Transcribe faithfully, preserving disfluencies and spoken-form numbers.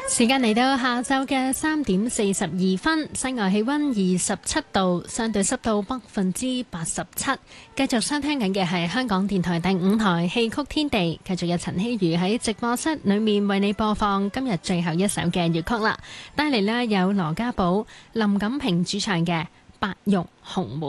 時間嚟到下晝嘅三點四十二分，室外氣溫二十七度，相對濕度百分之八十七。繼續收聽緊嘅係香港電台第五台戲曲天地，繼續有陳希瑜喺直播室裏面為你播放今日最後一首嘅粵曲啦。帶嚟呢有羅家寶、林錦平主唱嘅《白玉紅梅》。